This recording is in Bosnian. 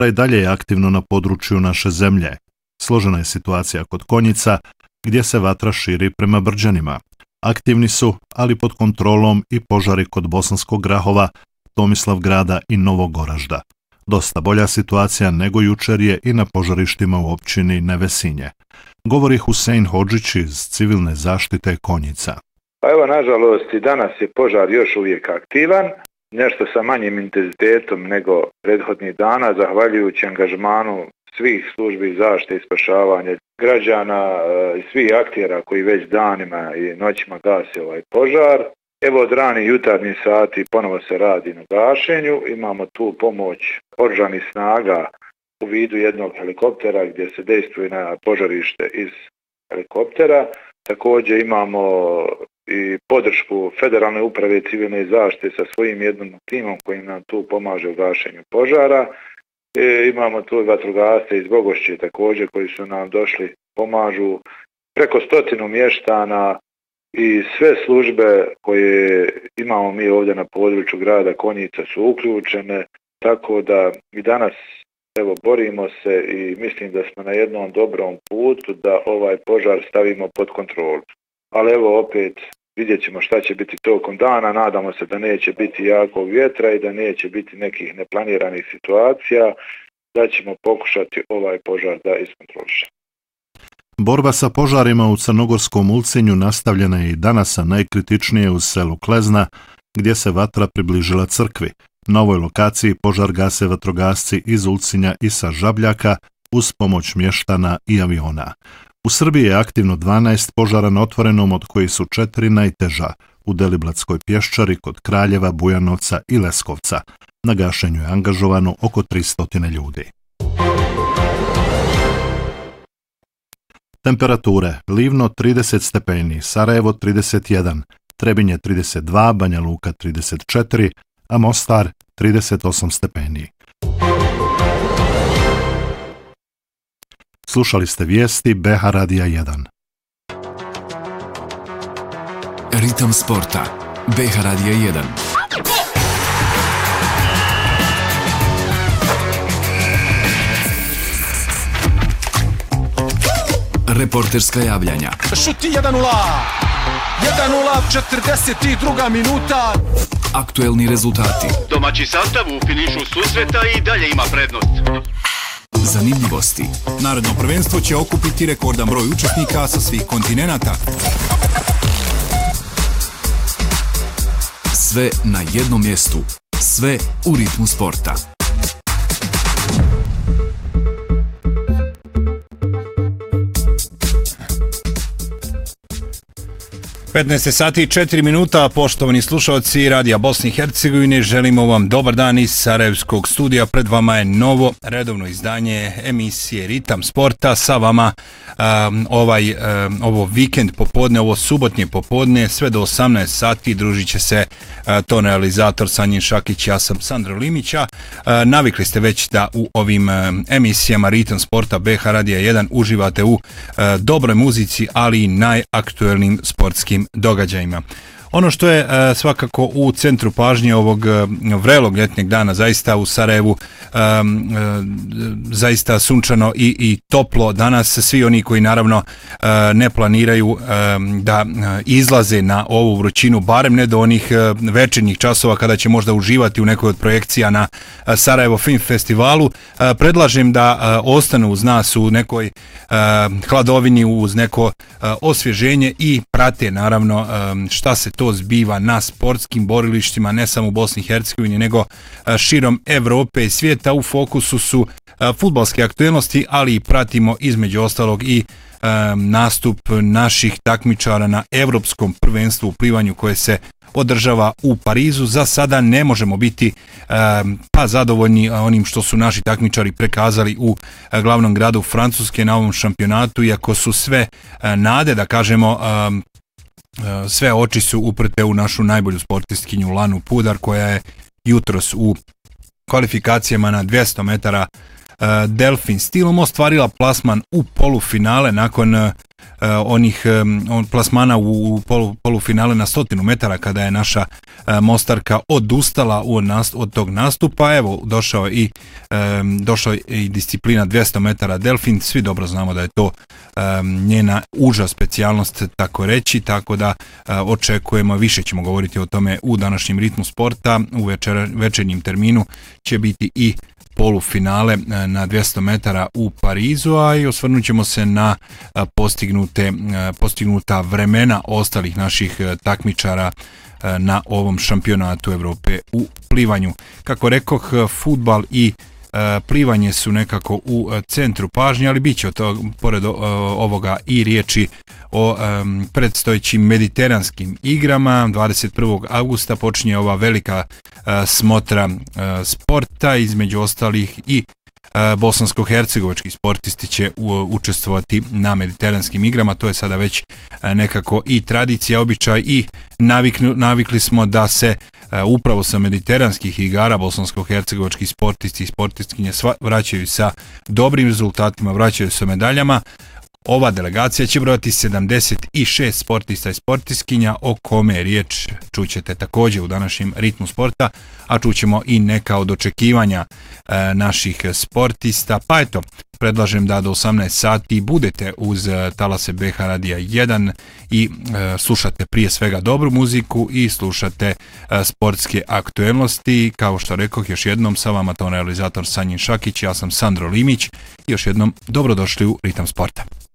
i dalje je aktivno na području naše zemlje. Složena je situacija kod Konjica, gdje se vatra širi prema Brđanima. Aktivni su, ali pod kontrolom, i požari kod Bosanskog Grahova, Tomislavgrada i Novog Goražda. Dosta bolja situacija nego jučer je i na požarištima u općini Nevesinje. Govori Husein Hodžić iz civilne zaštite Konjica. Pa evo, nažalost, i danas je požar još uvijek aktivan, nešto sa manjim intenzitetom nego prethodnih dana, zahvaljujući angažmanu svih službi zaštite i spašavanja građana i svih aktera koji već danima i noćima gase ovaj požar. Evo, od ranih jutarnjih sati ponovo se radi na gašenju, imamo tu pomoć oružanih snaga u vidu jednog helikoptera gdje se dejstvuje na požarište iz helikoptera. Također imamo i podršku Federalne uprave civilne zaštite sa svojim jednim timom koji nam tu pomaže u gašenju požara. Imamo tu vatrogasce iz Bogošće također koji su nam došli, pomažu, preko 100 mještana i sve službe koje imamo mi ovdje na području grada Konjica su uključene, tako da i danas evo borimo se i mislim da smo na jednom dobrom putu da ovaj požar stavimo pod kontrolu. Ali evo opet vidjet ćemo šta će biti tokom dana, nadamo se da neće biti jakog vjetra i da neće biti nekih neplaniranih situacija, da ćemo pokušati ovaj požar da iskontrolišemo. Borba sa požarima u Crnogorskom Ulcinju nastavljena je i danas, a najkritičnije u selu Klezna, gdje se vatra približila crkvi. Na ovoj lokaciji požar gase vatrogasci iz Ulcinja i sa Žabljaka uz pomoć mještana i aviona. U Srbiji je aktivno 12 požara na otvorenom, od kojih su 4 najteža, u Deliblatskoj Pješčari, kod Kraljeva, Bujanovca i Leskovca. Na gašenju je angažovano oko 300 ljudi. Temperature: Livno 30 stepeni, Sarajevo 31, Trebinje 32, Banja Luka 34, a Mostar 38 stepeni. Slušali ste vijesti BH Radija 1. Ritam sporta. BH Radija 1. Reporterska javljanja. Šuti 1-0. 1-0, 42. minuta. Aktuelni rezultati. Domaći sastav u finišu susreta i dalje ima prednost. Zanimljivosti. Narodno prvenstvo će okupiti rekordan broj učesnika sa svih kontinenata. Sve na jednom mjestu. Sve u ritmu sporta. sati i 4 minuta, poštovani slušalci Radija Bosne i Hercegovine, želimo vam dobar dan iz Sarajevskog studija. Pred vama je novo redovno izdanje emisije Ritam sporta. Sa vama ovo vikend popodne, ovo subotnje popodne, sve do 18 sati družit će se ton realizator Sanjin Šakić, ja sam Sandro Limića. Navikli ste već da u ovim emisijama Ritam sporta BH Radija 1 uživate u dobroj muzici, ali i najaktuelnim sportskim događajima. Ono što je svakako u centru pažnje ovog vrelog ljetnjeg dana, zaista u Sarajevu zaista sunčano i toplo danas. Svi oni koji naravno ne planiraju da izlaze na ovu vrućinu, barem ne do onih večernjih časova kada će možda uživati u nekoj od projekcija na Sarajevo Film Festivalu, predlažem da ostanu uz nas u nekoj hladovini, uz neko osvježenje i prate naravno šta se to zbiva na sportskim borilištima, ne samo u Bosni i Hercegovini, nego širom Evrope i svijeta. U fokusu su fudbalske aktuelnosti, ali i pratimo između ostalog i nastup naših takmičara na Evropskom prvenstvu u plivanju koje se održava u Parizu. Za sada ne možemo biti pa zadovoljni onim što su naši takmičari prekazali u glavnom gradu Francuske na ovom šampionatu, iako su sve nade, da kažemo, sve oči su uprte u našu najbolju sportistkinju Lanu Pudar, koja je jutros u kvalifikacijama na 200 metara delfin stilom ostvarila plasman u polufinale nakon onih plasmana u polufinale na 100 metara kada je naša Mostarka odustala od tog nastupa. Evo, došao i disciplina 200 metara delfin, svi dobro znamo da je to njena uža specijalnost, tako reći, tako da očekujemo, više ćemo govoriti o tome u današnjem ritmu sporta. U večernjem terminu će biti i polufinale na 200 metara u Parizu, a i osvrnut ćemo se na postignuta vremena ostalih naših takmičara na ovom šampionatu Evrope u plivanju. Kako rekoh, fudbal i plivanje su nekako u centru pažnje, ali bit će pored ovoga i riječi o predstojećim mediteranskim igrama. 21. augusta počinje ova velika smotra sporta, između ostalih i bosansko-hercegovački sportisti će učestvovati na mediteranskim igrama. To je sada već nekako i tradicija, običaj i navikli smo da se upravo sa mediteranskih igara bosansko-hercegovački sportisti i sportistkinje vraćaju sa dobrim rezultatima, vraćaju sa medaljama. Ova delegacija će brojati 76 sportista i sportistkinja, o kome je riječ čućete također u današnjem ritmu sporta, a čućemo i neka od očekivanja naših sportista. Pa eto, predlažem da do 18 sati budete uz talase BH Radija 1 i slušate prije svega dobru muziku i slušate sportske aktuelnosti. Kao što rekoh, još jednom sa vama ton realizator Sanjin Šakić, ja sam Sandro Limić i još jednom dobrodošli u Ritam sporta.